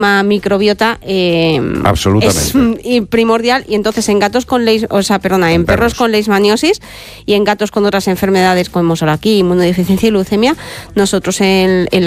microbiota absolutamente es primordial. Y entonces en gatos con en perros con leishmaniosis y en gatos con otras enfermedades como hemos hablado aquí, inmunodeficiencia y leucemia, nosotros en